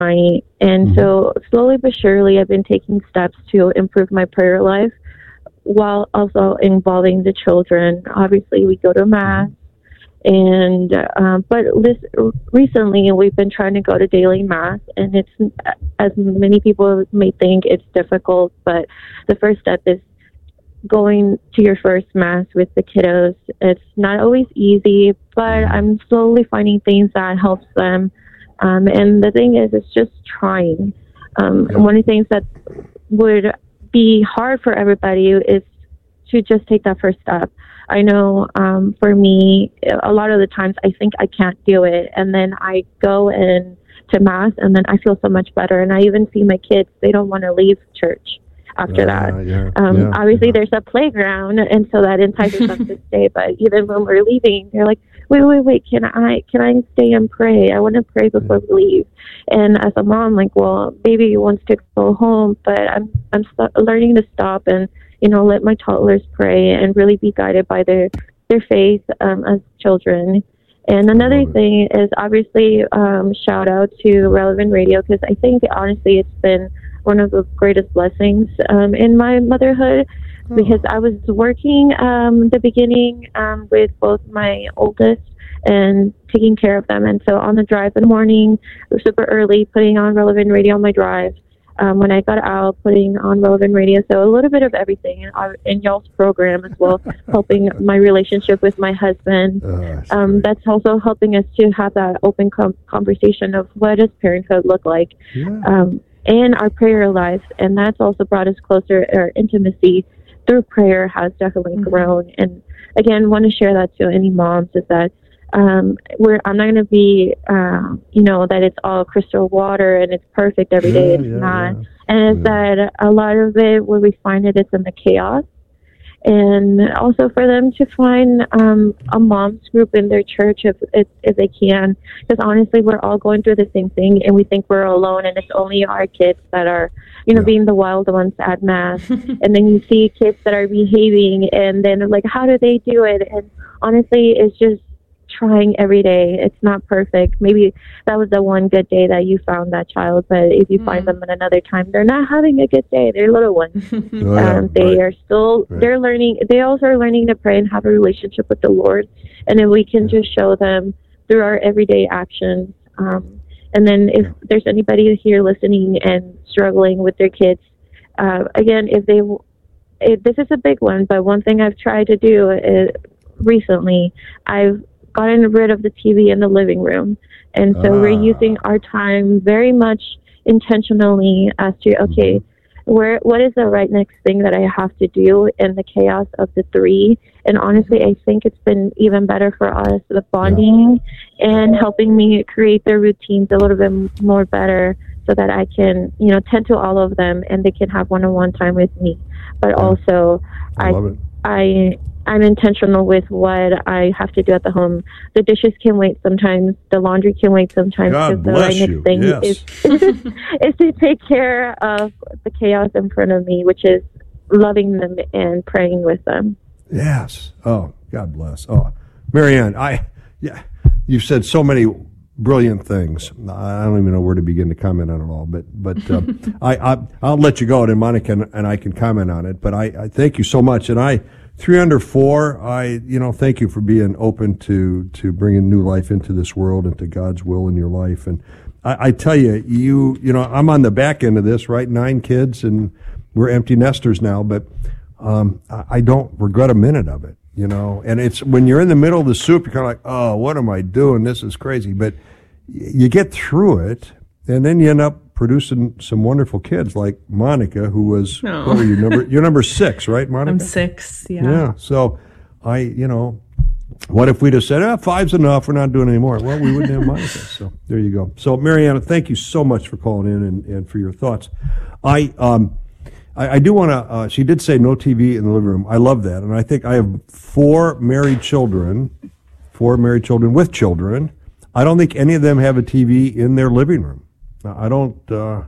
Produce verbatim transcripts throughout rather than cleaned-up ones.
night. And mm-hmm. so slowly but surely, I've been taking steps to improve my prayer life while also involving the children. Obviously, we go to Mass. And, um, but this, recently we've been trying to go to daily Mass, and it's, as many people may think, it's difficult, but the first step is going to your first Mass with the kiddos. It's not always easy, but I'm slowly finding things that helps them. Um, and the thing is, it's just trying. Um, yeah. One of the things that would be hard for everybody is to just take that first step. I know um, for me, a lot of the times I think I can't do it. And then I go in to Mass, and then I feel so much better. And I even see my kids, they don't want to leave church after uh, that. Yeah, um, yeah, obviously, yeah. there's a playground, and so that entices them to stay. But even when we're leaving, they're like, wait, wait, wait, can I can I stay and pray? I want to pray before we leave. And as a mom, like, well, baby wants to go home, but I'm, I'm st- learning to stop and, you know, let my toddlers pray and really be guided by their, their faith um, as children. And another thing is obviously um, shout out to Relevant Radio, because I think honestly it's been one of the greatest blessings um, in my motherhood, oh. because I was working um, the beginning um, with both my oldest and taking care of them. And so on the drive in the morning, super early, putting on Relevant Radio on my drive. Um, when I got out, putting on Relevant Radio. So a little bit of everything in, our, in y'all's program as well, helping my relationship with my husband. Oh, that's, um, that's also helping us to have that open com- conversation of what does parenthood look like, yeah. um, and our prayer life. And that's also brought us closer. Our intimacy through prayer has definitely mm-hmm. grown. And again, want to share that to any moms is that Um, we're, I'm not going to be, uh, you know, that it's all crystal water and it's perfect every day. Yeah, it's yeah, not. Yeah. And it's yeah. that a lot of it, where we find it, it's in the chaos. And also for them to find um, a mom's group in their church if, if, if they can. Because honestly, we're all going through the same thing, and we think we're alone, and it's only our kids that are, you know, yeah. being the wild ones at Mass. And then you see kids that are behaving, and then like, how do they do it? And honestly, it's just trying every day. It's not perfect. Maybe that was the one good day that you found that child, but if you mm. find them at another time, they're not having a good day. They're little ones. oh, yeah, um, they right. are still, right. they're learning, they also are learning to pray and have a relationship with the Lord. And if we can just show them through our everyday actions. Um, and then if there's anybody here listening and struggling with their kids, uh, again, if they, if, this is a big one, but one thing I've tried to do is recently, I've gotten rid of the T V in the living room. And so ah. we're using our time very much intentionally as to, okay, where, what is the right next thing that I have to do in the chaos of the three? And honestly, I think it's been even better for us, the bonding yeah. and helping me create their routines a little bit more better so that I can, you know, tend to all of them and they can have one-on-one time with me. But yeah. also, I, I, I I'm intentional with what I have to do at the home. The dishes can wait sometimes. The laundry can wait sometimes. God the bless right you. Thing yes. is, is to take care of the chaos in front of me, which is loving them and praying with them. Yes. Oh, God bless. Oh, Marianne, I, yeah, you've said so many brilliant things. I don't even know where to begin to comment on it all, but but uh, I, I I'll let you go, and Monica and, and I can comment on it. But I, I thank you so much, and I. Three under four, I, you know, thank you for being open to, to bringing new life into this world and to God's will in your life. And I, I tell you, you, you know, I'm on the back end of this, right? Nine kids, and we're empty nesters now, but um, I, I don't regret a minute of it, you know. And it's when you're in the middle of the soup, you're kind of like, oh, what am I doing? This is crazy. But you get through it, and then you end up producing some wonderful kids like Monica, who was, oh. what were you, number, you're number six, right, Monica? I'm six, yeah. Yeah, so I, you know, what if we'd have said, ah, five's enough, we're not doing any more? Well, we wouldn't have Monica, so there you go. So, Mariana, thank you so much for calling in and, and for your thoughts. I, um, I, I do want to, uh, she did say no T V in the living room. I love that, and I think I have four married children, four married children with children. I don't think any of them have a T V in their living room. I don't, uh,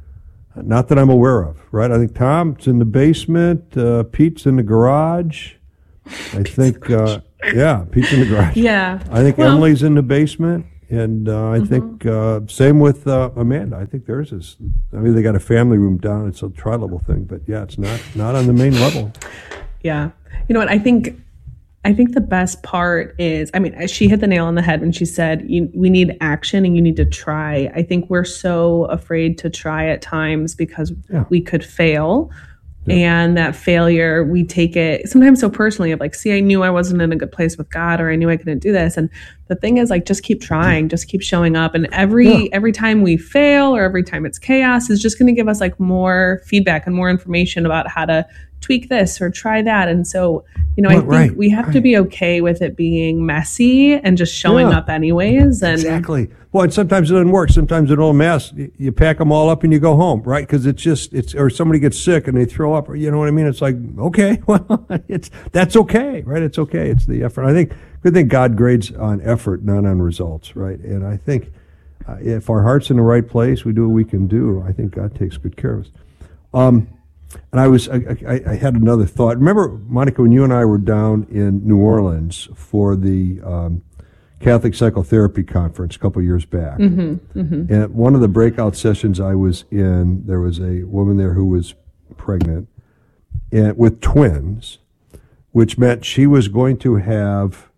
not that I'm aware of, right? I think Tom's in the basement, uh, Pete's in the garage. I think, uh, yeah, Pete's in the garage. Yeah. I think well, Emily's in the basement. And uh, I Mm-hmm. think uh, same with uh, Amanda. I think theirs is. I mean, they got a family room down. It's a tri-level thing, but yeah, it's not not on the main level. Yeah. You know what? I think I think the best part is, I mean, she hit the nail on the head when she said, you, we need action and you need to try. I think we're so afraid to try at times because Yeah. we could fail. And that failure, we take it sometimes so personally of like, see, I knew I wasn't in a good place with God, or I knew I couldn't do this. And the thing is, like, just keep trying, just keep showing up. And every Yeah. every time we fail or every time it's chaos is just going to give us like more feedback and more information about how to tweak this or try that. And so, you know, I Well, think right, we have right. to be okay with it being messy and just showing Yeah. up anyways. And Exactly. Well, and sometimes it doesn't work. Sometimes it all mess. You- You pack them all up and you go home, right? Because it's just it's or somebody gets sick and they throw up. Or, you know what I mean? It's like, okay, well, it's that's okay, right? It's okay. It's the effort. I think good thing God grades on effort, not on results, right? And I think uh, if our heart's in the right place, we do what we can do. I think God takes good care of us. Um, and I was I, I, I had another thought. Remember, Monica, when you and I were down in New Orleans for the um, Catholic Psychotherapy Conference a couple of years back. Mm-hmm, mm-hmm. And at one of the breakout sessions I was in, there was a woman there who was pregnant and with twins, which meant she was going to have.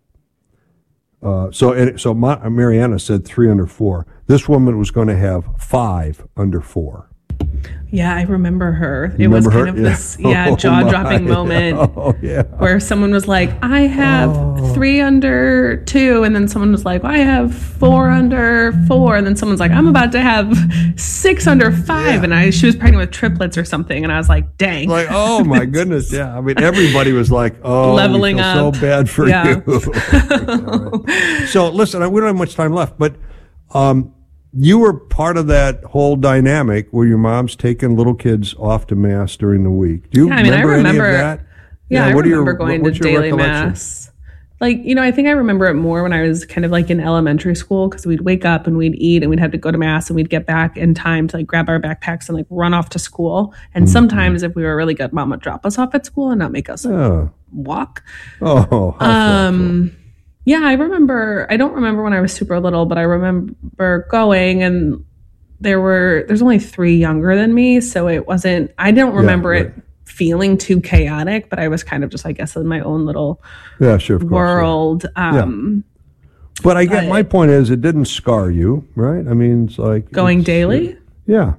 Uh, so, and, so Ma- Mariana said three under four. This woman was going to have five under four. yeah, I remember her. You It was remember kind her? of this, Yeah. yeah, Oh, jaw-dropping my. moment. Oh, yeah. Where someone was like, I have Oh. three under two. And then someone was like, well, I have four under four. And then someone's like, I'm about to have six under five. Yeah. And I, she was pregnant with triplets or something. And I was like, dang. Like, oh my goodness, yeah. I mean, everybody was like, "Oh, Leveling we feel up. so bad for Yeah. you." All right. So, listen, I- we don't have much time left, but um, you were part of that whole dynamic where your mom's taking little kids off to mass during the week. Do you Yeah, I mean, I remember, remember- any of that? Yeah, I what are your- remember going what's to your daily recollection? mass. Like, you know, I think I remember it more when I was kind of like in elementary school because we'd wake up and we'd eat and we'd have to go to mass and we'd get back in time to like grab our backpacks and like run off to school. And Mm-hmm. sometimes if we were really good, mom would drop us off at school and not make us like, Oh, walk. oh, how Um, yeah, I remember, I don't remember when I was super little, but I remember going and there were, there's only three younger than me. So it wasn't, I don't remember right. it feeling too chaotic, but I was kind of just, I guess, in my own little yeah, sure, of course. yeah. world. Um, But I get but- my point is it didn't scar you, right? I mean, it's like Going it's- daily? Yeah.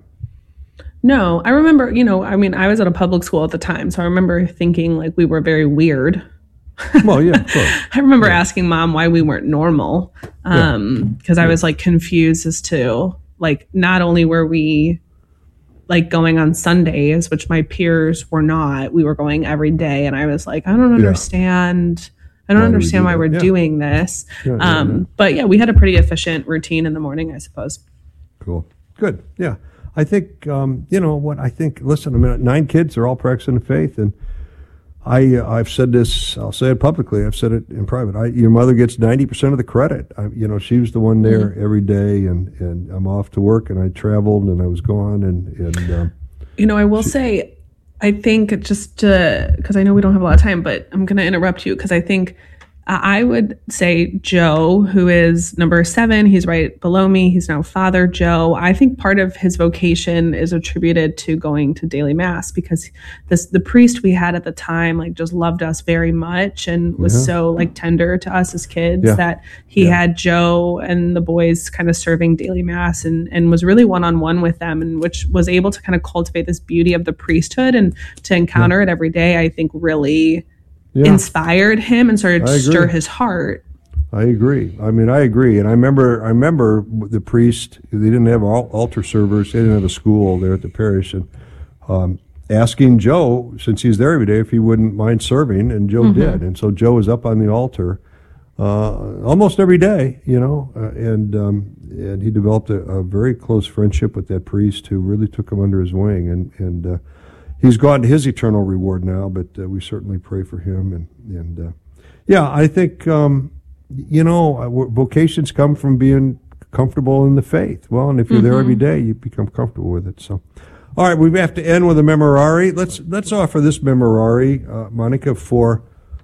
No, I remember, you know, I mean, I was at a public school at the time. So I remember thinking like we were very weird. Well, yeah, of course. I remember asking mom why we weren't normal. Um, because I was like confused as to like, not only were we like going on Sundays, which my peers were not, we were going every day. And I was like, I don't understand. I don't Why do we understand do why that? we're Yeah. doing this. Yeah, yeah, um, yeah. But yeah, we had a pretty efficient routine in the morning, I suppose. Cool. Good. Yeah. I think, um, you know, what I think, listen, I mean, nine kids are all practicing the faith. And I, uh, I've said this, I'll say it publicly, I've said it in private. I, your mother gets ninety percent of the credit. I, you know, she was the one there Mm-hmm. every day, and, and I'm off to work, and I traveled, and I was gone, and, and um, You know, I will say, I think just because I know we don't have a lot of time, but I'm going to interrupt you because I think uh, I would say Joe, who is number seven, he's right below me. He's now Father Joe. I think part of his vocation is attributed to going to daily mass because this the priest we had at the time like just loved us very much and was Yeah. so like tender to us as kids Yeah. that he Yeah. had Joe and the boys kind of serving daily mass and, and was really one-on-one with them, and which was able to kind of cultivate this beauty of the priesthood and to encounter it every day, I think really yeah. inspired him and started to I stir agree. his heart. I agree. I mean, I agree. And I remember, I remember the priest. They didn't have al- altar servers. They didn't have a school there at the parish, and um, asking Joe, since he's there every day, if he wouldn't mind serving, and Joe Mm-hmm. did. And so Joe was up on the altar uh, almost every day, you know, uh, and um, and he developed a, a very close friendship with that priest who really took him under his wing, and and uh, he's gotten his eternal reward now. But uh, we certainly pray for him, and and uh, yeah, I think. Um, You know, uh, vocations come from being comfortable in the faith. Well, and if you're there every day, you become comfortable with it. So, all right, we have to end with a memorare. Let's let's offer this memorare, uh, Monica, for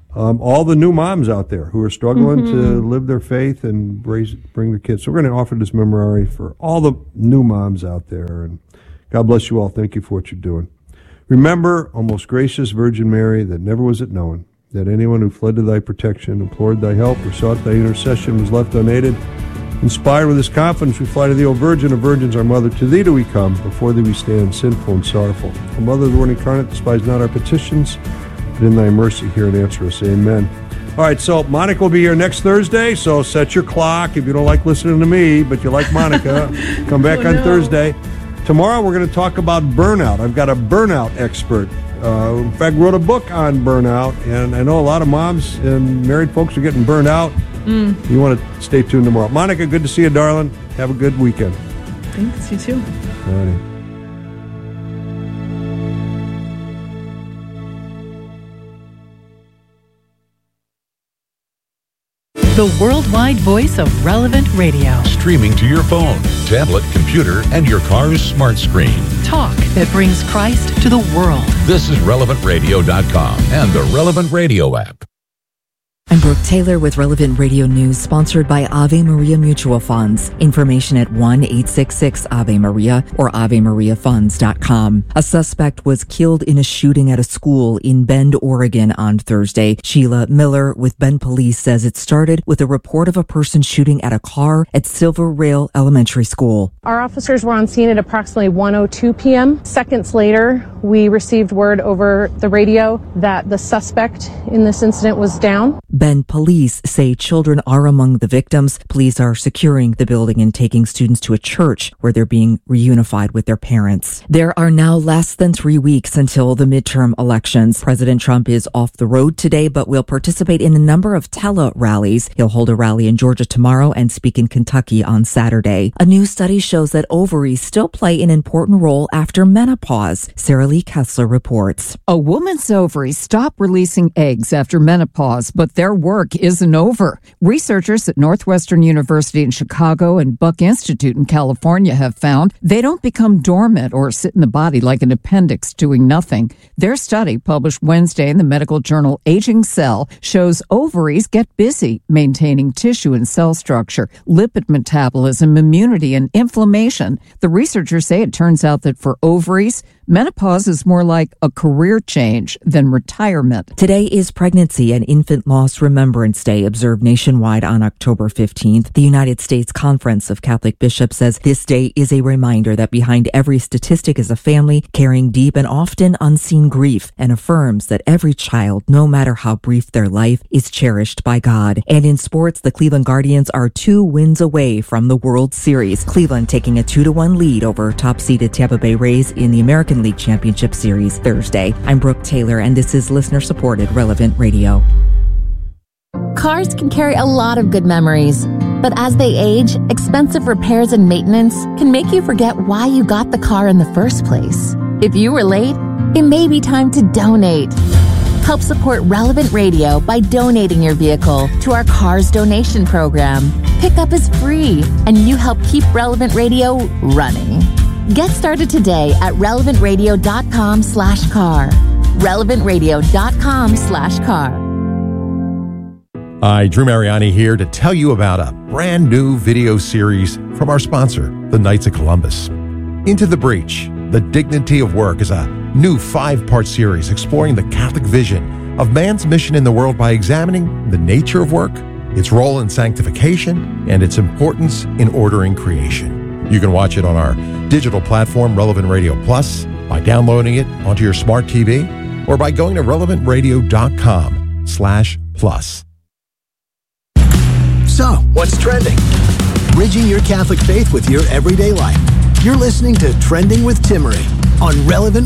um, all the new moms out there who are struggling mm-hmm. to live their faith and raise, bring their kids. So we're going to offer this memorare for all the new moms out there. And God bless you all. Thank you for what you're doing. Remember, O most gracious Virgin Mary, that never was it known that anyone who fled to thy protection, implored thy help, or sought thy intercession was left unaided. Inspired with this confidence, we fly to thee, O Virgin of Virgins, our Mother. To thee do we come. Before thee we stand, sinful and sorrowful. O Mother of the Word incarnate, despise not our petitions, but in thy mercy hear and answer us. Amen. All right, so Monica will be here next Thursday, so set your clock. If you don't like listening to me, but you like Monica, come back oh, on no. Thursday. Tomorrow we're going to talk about burnout. I've got a burnout expert. Uh, in fact, wrote a book on burnout, and I know a lot of moms and married folks are getting burned out. Mm. You want to stay tuned tomorrow. Monica, good to see you, darling. Have a good weekend. Thanks, you too. All righty. The worldwide voice of Relevant Radio. Streaming to your phone, tablet, computer, and your car's smart screen. Talk that brings Christ to the world. This is relevant radio dot com and the Relevant Radio app. I'm Brooke Taylor with Relevant Radio News, sponsored by Ave Maria Mutual Funds. Information at one eight six six Ave Maria or ave maria funds dot com. A suspect was killed in a shooting at a school in Bend, Oregon on Thursday. Sheila Miller with Bend Police says it started with a report of a person shooting at a car at Silver Rail Elementary School. Our officers were on scene at approximately one oh two p.m. Seconds later, we received word over the radio that the suspect in this incident was down. Bend Police say children are among the victims. Police are securing the building and taking students to a church where they're being reunified with their parents. There are now less than three weeks until the midterm elections. President Trump is off the road today, but will participate in a number of tele-rallies. He'll hold a rally in Georgia tomorrow and speak in Kentucky on Saturday. A new study shows that ovaries still play an important role after menopause. Sarah Lee Kessler reports. A woman's ovaries stop releasing eggs after menopause, but their work isn't over. Researchers at Northwestern University in Chicago and Buck Institute in California have found they don't become dormant or sit in the body like an appendix doing nothing. Their study, published Wednesday in the medical journal Aging Cell, shows ovaries get busy maintaining tissue and cell structure, lipid metabolism, immunity, and inflammation. The researchers say it turns out that for ovaries, menopause is more like a career change than retirement. Today is Pregnancy and Infant Loss Remembrance Day, observed nationwide on October fifteenth. The United States Conference of Catholic Bishops says this day is a reminder that behind every statistic is a family carrying deep and often unseen grief, and affirms that every child, no matter how brief their life, is cherished by God. And in sports, the Cleveland Guardians are two wins away from the World Series. Cleveland taking a two to one lead over top-seeded Tampa Bay Rays in the American League Championship Series Thursday. I'm Brooke Taylor, and this is listener-supported Relevant Radio. Cars can carry a lot of good memories, but as they age, expensive repairs and maintenance can make you forget why you got the car in the first place. If you were late, it may be time to donate. Help support Relevant Radio by donating your vehicle to our Cars Donation Program. Pickup is free, and you help keep Relevant Radio running. Get started today at relevant radio dot com slash car. relevant radio dot com slash car. Hi, Drew Mariani here to tell you about a brand new video series from our sponsor, the Knights of Columbus. Into the Breach, The Dignity of Work is a new five-part series exploring the Catholic vision of man's mission in the world by examining the nature of work, its role in sanctification, and its importance in ordering creation. You can watch it on our digital platform, Relevant Radio Plus, by downloading it onto your smart T V, or by going to relevant radio dot com slash plus. So, what's trending? Bridging your Catholic faith with your everyday life. You're listening to Trending with Timmerie on Relevant